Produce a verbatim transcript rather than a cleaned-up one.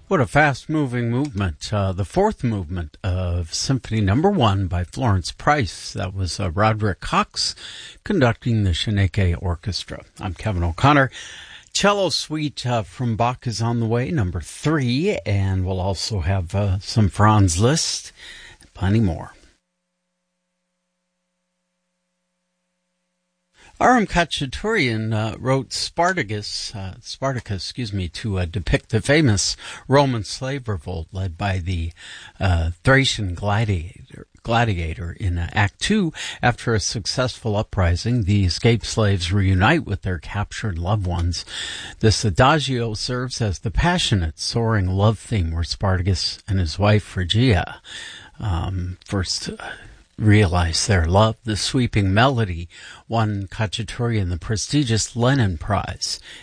What a fast-moving movement. Uh, the fourth movement of Symphony Number One by Florence Price. That was uh, Roderick Cox conducting the Shaneke Orchestra. I'm Kevin O'Connor. Cello Suite uh, from Bach is on the way, number three, and we'll also have uh, some Franz Liszt and plenty more. Aram Khachaturian uh, wrote Spartacus, uh, Spartacus, excuse me, to uh, depict the famous Roman slave revolt led by the uh, Thracian gladiator. Gladiator in uh, Act Two. After a successful uprising, the escaped slaves reunite with their captured loved ones. This adagio serves as the passionate, soaring love theme where Spartacus and his wife Phrygia um, first uh, realize their love. The sweeping melody won Khachaturian the prestigious Lenin Prize